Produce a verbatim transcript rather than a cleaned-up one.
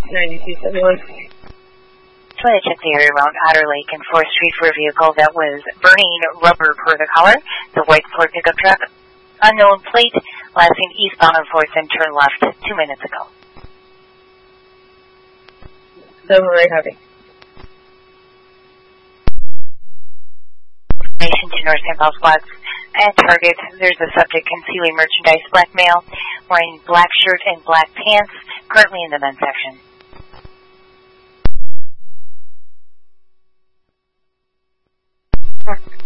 ninety-two seventy-one. Just want to check the area around Otter Lake and fourth Street for a vehicle that was burning rubber per the color. The white Ford pickup truck. Unknown plate, last seen eastbound on fourth and turn left two minutes ago. seven very heavy. Information to North Saint Paul spots at Target. There's a subject concealing merchandise, black male, wearing black shirt and black pants, currently in the men's section.